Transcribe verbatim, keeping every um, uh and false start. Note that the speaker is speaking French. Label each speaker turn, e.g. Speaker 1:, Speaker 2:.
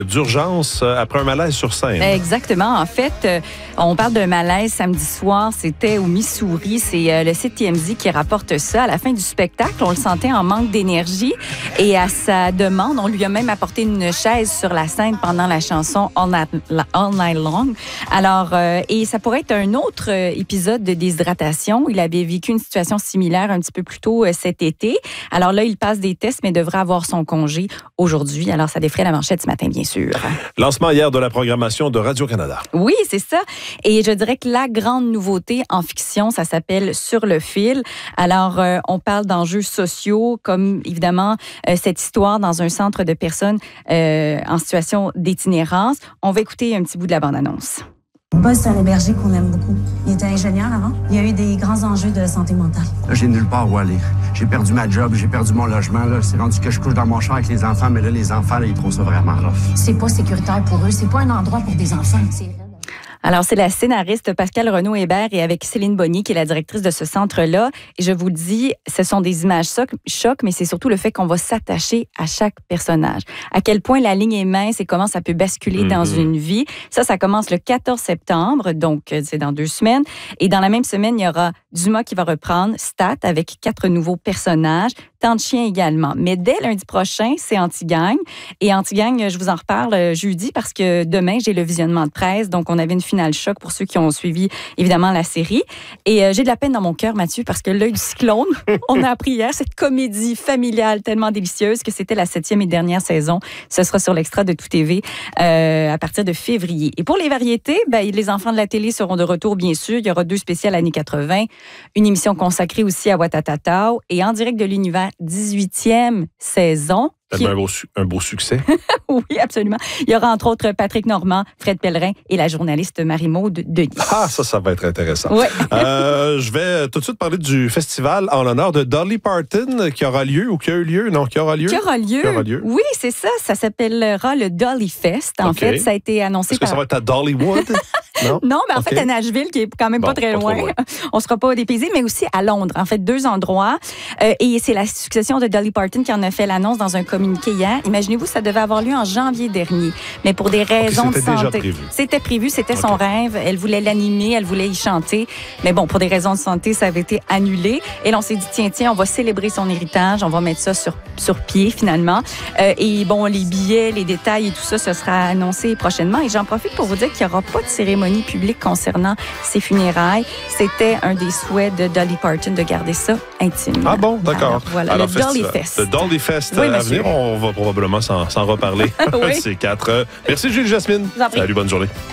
Speaker 1: D'urgence après un malaise sur scène.
Speaker 2: Exactement. En fait, euh, on parle d'un malaise samedi soir. C'était au Missouri. C'est euh, le site T M Z qui rapporte ça. À la fin du spectacle, on le sentait en manque d'énergie. Et à sa demande, on lui a même apporté une chaise sur la scène pendant la chanson All Night, All Night Long. Alors, euh, et ça pourrait être un autre euh, épisode de déshydratation. Il avait vécu une situation similaire un petit peu plus tôt euh, cet été. Alors là, il passe des tests, mais devrait avoir son congé aujourd'hui. Alors, ça défraie la manchette ce matin, bien sûr.
Speaker 1: Lancement hier de la programmation de Radio-Canada.
Speaker 2: Oui, c'est ça. Et je dirais que la grande nouveauté en fiction, ça s'appelle Sur le fil. Alors, euh, on parle d'enjeux sociaux, comme évidemment euh, cette histoire dans un centre de personnes euh, en situation d'itinérance. On va écouter un petit bout de la bande-annonce.
Speaker 3: Buzz, c'est un hébergé qu'on aime beaucoup. Il était ingénieur avant. Il y a eu des grands enjeux de santé mentale.
Speaker 4: Là, j'ai nulle part où aller. J'ai perdu ma job, j'ai perdu mon logement. Là. C'est rendu que je couche dans mon char avec les enfants, mais là, les enfants, là, ils trouvent ça vraiment rough.
Speaker 3: C'est pas sécuritaire pour eux. C'est pas un endroit pour des enfants. C'est...
Speaker 2: Alors, c'est la scénariste Pascale Renaud-Hébert et avec Céline Bonnier, qui est la directrice de ce centre-là. Et je vous le dis, ce sont des images chocs, mais c'est surtout le fait qu'on va s'attacher à chaque personnage. À quel point la ligne est mince et comment ça peut basculer mm-hmm. dans une vie. Ça, ça commence le quatorze septembre, donc c'est dans deux semaines. Et dans la même semaine, il y aura Dumas qui va reprendre Stat avec quatre nouveaux personnages. Tant de chiens également. Mais dès lundi prochain, c'est Anti-Gang. Et Anti-Gang, je vous en reparle jeudi parce que demain, j'ai le visionnement de presse. Donc, on avait une finale choc pour ceux qui ont suivi, évidemment, la série. Et euh, j'ai de la peine dans mon cœur, Mathieu, parce que L'œil du cyclone, on a appris hier cette comédie familiale tellement délicieuse que c'était la septième et dernière saison. Ce sera sur l'Extra de Tout T V euh, à partir de février. Et pour les variétés, ben, les enfants de la télé seront de retour, bien sûr. Il y aura deux spéciales années quatre-vingt, une émission consacrée aussi à Watatatao et en direct de l'univers dix-huitième saison.
Speaker 1: Qui... Un, beau su- un beau succès.
Speaker 2: Oui, absolument. Il y aura entre autres Patrick Normand, Fred Pellerin et la journaliste Marie-Maude Denis.
Speaker 1: Ah, ça, ça va être intéressant.
Speaker 2: Ouais.
Speaker 1: euh, je vais tout de suite parler du festival en l'honneur de Dolly Parton qui aura lieu ou qui a eu lieu. Non, qui aura lieu.
Speaker 2: Qui aura lieu.
Speaker 1: Qui aura lieu.
Speaker 2: Oui, c'est ça. Ça s'appellera le Dolly Fest. En okay. fait, ça a été annoncé
Speaker 1: Est-ce
Speaker 2: par...
Speaker 1: que ça va être à Dollywood? Non?
Speaker 2: Non, mais en
Speaker 1: okay.
Speaker 2: fait, à Nashville, qui est quand même bon, pas très pas loin. loin. On ne sera pas dépaysés, mais aussi à Londres. En fait, deux endroits. Euh, et c'est la succession de Dolly Parton qui en a fait l'annonce dans un communiqué hier. Imaginez-vous, ça devait avoir lieu en janvier dernier. Mais pour des raisons
Speaker 1: okay,
Speaker 2: de santé.
Speaker 1: Déjà prévu.
Speaker 2: C'était prévu, c'était okay. son rêve. Elle voulait l'animer, elle voulait y chanter. Mais bon, pour des raisons de santé, ça avait été annulé. Et là, on s'est dit, tiens, tiens, on va célébrer son héritage. On va mettre ça sur, sur pied, finalement. Euh, et bon, les billets, les détails et tout ça, ce sera annoncé prochainement. Et j'en profite pour vous dire qu'il n'y aura pas de cérémonie publique concernant ses funérailles. C'était un des souhaits de Dolly Parton de garder ça intime.
Speaker 1: Ah bon, d'accord.
Speaker 2: Alors, voilà, Alors, le Dolly Fest.
Speaker 1: Le Dolly Fest
Speaker 2: oui,
Speaker 1: à venir, on va probablement s'en, s'en reparler.
Speaker 2: Oui.
Speaker 1: C'est quatre. Merci Julie Jasmine.
Speaker 2: Salut,
Speaker 1: bonne journée.